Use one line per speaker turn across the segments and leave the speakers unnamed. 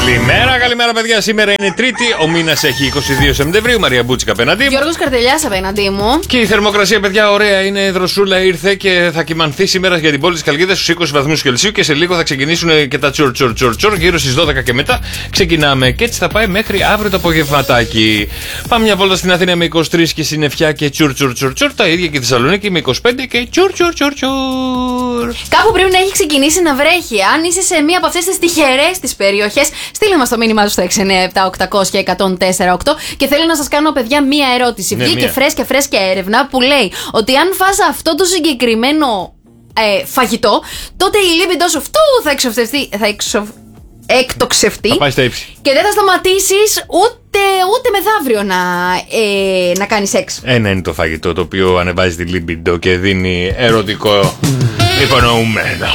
Καλημέρα, παιδιά. Σήμερα είναι Τρίτη, ο μήνας έχει 22 Σεπτεμβρίου. Μαρία Μπούτσικα απέναντί μου.
Γιώργος Καρτελιάς απέναντί μου.
Και η θερμοκρασία, παιδιά, ωραία είναι. Δροσούλα ήρθε και θα κοιμανθεί σήμερα για την πόλη της Χαλκίδας στους 20 βαθμούς Κελσίου. Και σε λίγο θα ξεκινήσουν και τα τσουρ. Γύρω στις 12 και μετά ξεκινάμε. Και έτσι θα πάει μέχρι αύριο το απογευματάκι. Πάμε μια βόλτα στην Αθήνα με 23 και συννεφιά και τσουρ. Τα ίδια και η Θεσσαλονίκη με 25 και τσουρ.
Κάπου πρέπει να έχει ξεκινήσει να βρέχει. Αν είσαι σε μία από αυτές τις τυχερές τις περιοχές, στείλε μας το μήνυμά σου στο 697-800-1048. Και θέλω να σας κάνω, παιδιά, μία ερώτηση. Βγήκε φρέσκια έρευνα που λέει ότι αν φας αυτό το συγκεκριμένο φαγητό, τότε η λίμπιντό σου θα εκτοξευτεί.
Θα πάει στα ύψη.
Και δεν θα σταματήσεις ούτε μεθαύριο να κάνεις σεξ.
Ένα είναι το φαγητό το οποίο ανεβάζει τη λίμπιντο και δίνει ερωτικό υπονοούμενο.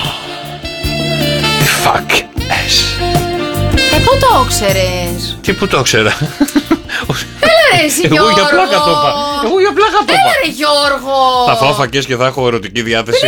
Fuck yes.
Πού το ξέρεις?
Τι που το ξέρα?
Έλα ρε εσύ Γιώργο.
Εγώ για πλάκα το είπα.
Έλα ρε Γιώργο.
Θα φάω φακές και θα έχω ερωτική διάθεση.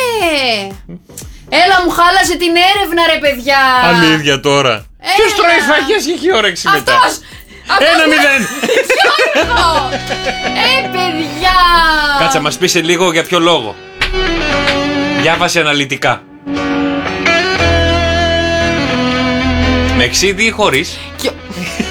Έλα, μου χάλασε την έρευνα ρε παιδιά.
Αλήθεια τώρα. Ποιος τρώει φακές και έχει όρεξη μετά?
Αυτός.
1-0.
Γιώργο. Παιδιά.
Κάτσε, μας πεις λίγο για ποιο λόγο. Διάβασε αναλυτικά. Με εξίδι ή χωρίς?